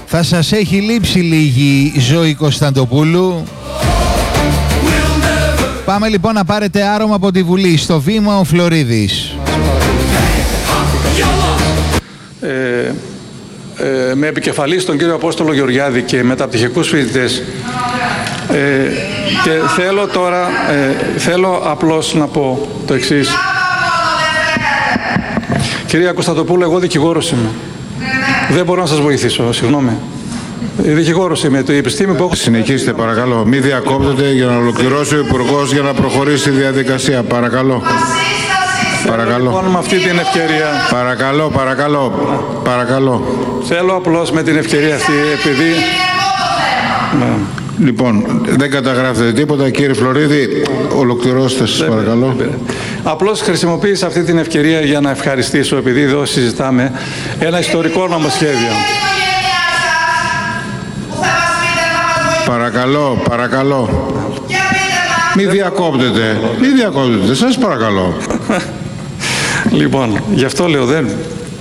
Θα σας έχει λείψει λίγη Ζωή Κωνσταντοπούλου. Πάμε λοιπόν να πάρετε άρωμα από τη Βουλή. Στο βήμα ο Φλωρίδης. Με επικεφαλής τον κύριο Απόστολο Γεωργιάδη και μεταπτυχιακούς φοιτητές, και θέλω τώρα, θέλω απλώς να πω το εξής. Κυρία Κωνσταντοπούλου, εγώ δικηγόρος είμαι. Δεν μπορώ να σας βοηθήσω, συγγνώμη. Δικηγόρος είμαι, το επιστήμη που έχω... Συνεχίστε παρακαλώ, μην διακόπτετε για να ολοκληρώσει ο Υπουργός για να προχωρήσει η διαδικασία, παρακαλώ. Παρακαλώ. Λοιπόν, με αυτή την ευκαιρία... Παρακαλώ. Θέλω απλώς με την ευκαιρία αυτή, επειδή... Λοιπόν, δεν καταγράφετε τίποτα. Κύριε Φλωρίδη, ολοκληρώστε σας παρακαλώ. Απλώς χρησιμοποίησα αυτή την ευκαιρία για να ευχαριστήσω, επειδή εδώ συζητάμε ένα ιστορικό νομοσχέδιο. Παρακαλώ. Μην διακόπτετε, σας παρακαλώ. Λοιπόν, γι' αυτό λέω δεν...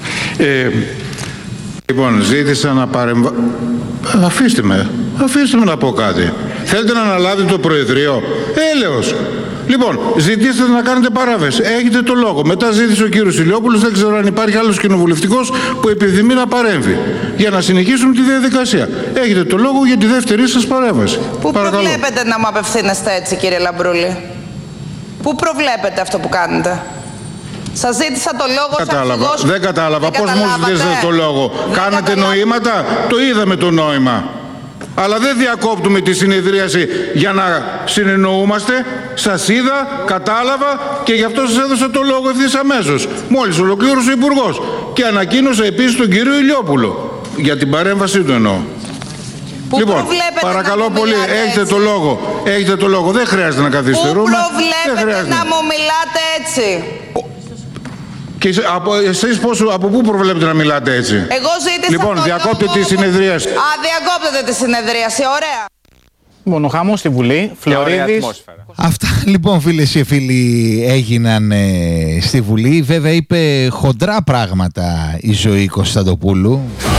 Λοιπόν, ζήτησα να Αφήστε με να πω κάτι. Θέλετε να αναλάβετε το Προεδρείο? Έλεος. Λοιπόν, ζητήστε να κάνετε παράβαση. Έχετε το λόγο. Μετά ζήτησε ο κύριος Ηλιόπουλος, δεν ξέρω αν υπάρχει άλλος κοινοβουλευτικός που επιθυμεί να παρέμβει. Για να συνεχίσουμε τη διαδικασία. Έχετε το λόγο για τη δεύτερη σας παρέμβαση. Πού προβλέπετε να μου απευθύνεστε έτσι, κύριε Λαμπρούλη? Πού προβλέπετε αυτό που κάνετε? Σας ζήτησα το λόγο. Δεν κατάλαβα. Πώς μου ζητήσατε το λόγο? Κάνατε νοήματα? Το είδαμε το νόημα. Αλλά δεν διακόπτουμε τη συνεδρίαση για να συνεννοούμαστε. Σας είδα, κατάλαβα και γι' αυτό σας έδωσα το λόγο ευθύς αμέσως. Μόλις ολοκλήρωσε ο Υπουργός. Και ανακοίνωσα επίσης τον κύριο Ηλιόπουλο. Για την παρέμβασή του εννοώ. Λοιπόν, παρακαλώ πολύ, έχετε το λόγο. Δεν χρειάζεται να καθυστερούμε. Πού προβλέπετε να μου μιλάτε έτσι? Και εσείς από πού προβλέπετε να μιλάτε έτσι? Εγώ ζήτησα λοιπόν, διακόπτετε τη συνεδρίαση. Διακόπτετε τη συνεδρίαση, ωραία. Λοιπόν, ο χαμός στη Βουλή, Φλωρίδης. Αυτά λοιπόν, φίλες και φίλοι, έγιναν στη Βουλή. Βέβαια είπε χοντρά πράγματα η Ζωή Κωνσταντοπούλου.